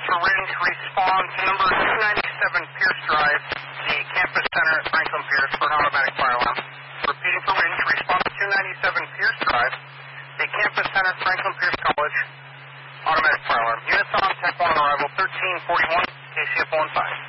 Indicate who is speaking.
Speaker 1: for range, respond to number 297 Pierce Drive, the campus center at Franklin Pierce for an automatic fire alarm. Repeating for range, respond to 297 Pierce Drive, the campus center at Franklin Pierce College, automatic fire alarm. Units on, Tech 1 on arrival, 1341, KCF 15.